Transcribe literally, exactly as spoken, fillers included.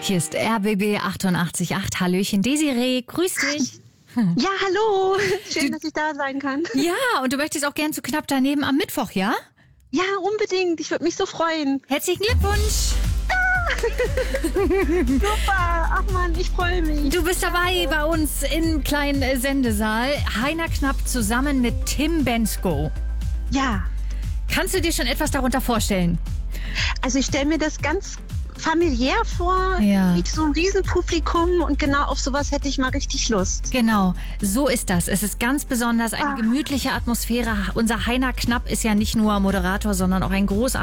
Hier ist R B B achtundachtzig Komma acht. Hallöchen, Desiree, grüß dich. Ja, hallo. Schön, dass ich da sein kann. Ja, und du möchtest auch gern zu Knapp daneben am Mittwoch, ja? Ja, unbedingt. Ich würde mich so freuen. Herzlichen Glückwunsch. Super. Ach Mann, ich freue mich. Du bist dabei bei uns im kleinen Sendesaal. Heiner Knapp zusammen mit Tim Bendzko. Ja. Kannst du dir schon etwas darunter vorstellen? Also ich stelle mir das ganz familiär vor, Ja. mit so einem Riesenpublikum, und genau auf sowas hätte ich mal richtig Lust. Genau, so ist das. Es ist ganz besonders eine Ah. gemütliche Atmosphäre. Unser Heiner Knapp ist ja nicht nur Moderator, sondern auch ein großartiger